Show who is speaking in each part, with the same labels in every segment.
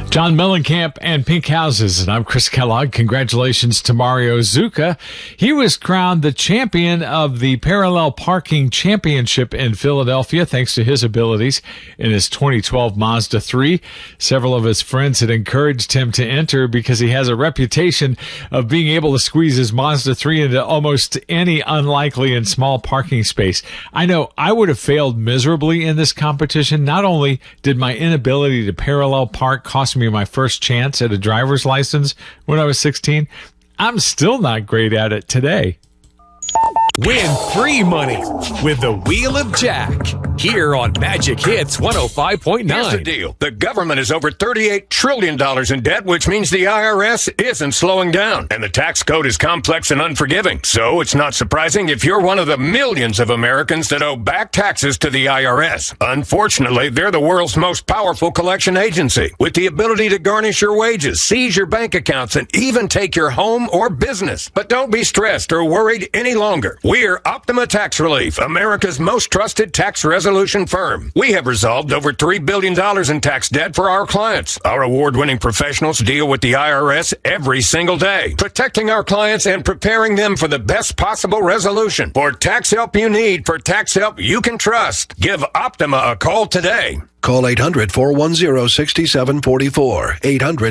Speaker 1: John Mellencamp and Pink Houses, and I'm Chris Kellogg. Congratulations to Mario Zucca. He was crowned the champion of the Parallel Parking Championship in Philadelphia thanks to his abilities in his 2012 Mazda 3. Several of his friends had encouraged him to enter because he has a reputation of being able to squeeze his Mazda 3 into almost any unlikely and small parking space. I know I would have failed miserably in this competition. Not only did my inability to parallel park cost me my first chance at a driver's license when I was 16, I'm still not great at it today.
Speaker 2: Win free money with the Wheel of Jack here on Magic Hits 105.9.
Speaker 3: Here's the deal. The government is over $38 trillion in debt, which means the IRS isn't slowing down. And the tax code is complex and unforgiving. So it's not surprising if you're one of the millions of Americans that owe back taxes to the IRS. Unfortunately, they're the world's most powerful collection agency with the ability to garnish your wages, seize your bank accounts, and even take your home or business. But don't be stressed or worried any longer. We're Optima Tax Relief, America's most trusted tax resolution firm. We have resolved over $3 billion in tax debt for our clients. Our award-winning professionals deal with the IRS every single day, protecting our clients and preparing them for the best possible resolution. For tax help you need, for tax help you can trust, give Optima a call today.
Speaker 4: Call 800-410-6744.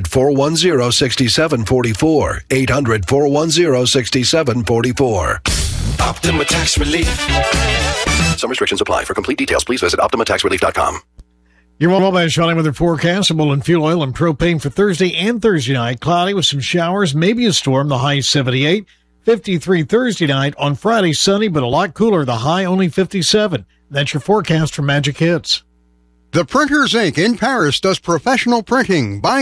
Speaker 4: 800-410-6744. 800-410-6744.
Speaker 5: Optima Tax Relief.
Speaker 4: Some restrictions apply. For complete details, please visit OptimaTaxRelief.com.
Speaker 6: Your Wabash Valley weather forecast. And fuel oil and propane for Thursday and Thursday night. Cloudy with some showers, maybe a storm. The high 78. 53 Thursday night. On Friday, sunny, but a lot cooler. The high only 57. That's your forecast from Magic Hits.
Speaker 7: The Printers Inc. in Paris does professional printing. Buy